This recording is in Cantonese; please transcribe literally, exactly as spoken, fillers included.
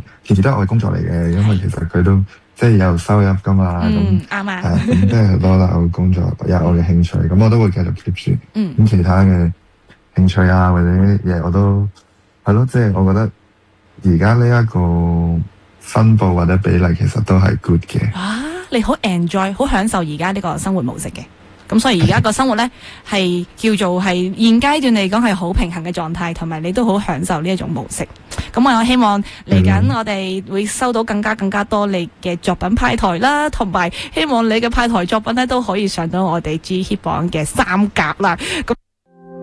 件事都係我嘅工作嚟嘅，因為其實佢都即係有收入噶嘛。 嗯，啱啊。 係咁，即係多啦，我嘅工作有我嘅興趣，咁我都會繼續 keep 住。 嗯。 咁其他嘅興趣啊或者嘢我都係咯，即係我覺得而家呢一個分佈或者比例其實都係 good 嘅。 啊，你好 enjoy， 好享受而家呢個生活模式嘅。咁所以而家個生活呢，係叫做係現階段嚟講係好平衡嘅狀態，同埋你都好享受呢一種模式。咁我希望嚟緊我哋會收到更加更加多你嘅作品派台啦，同埋希望你嘅派台作品呢都可以上到我哋 G Hit 榜嘅三甲啦。咁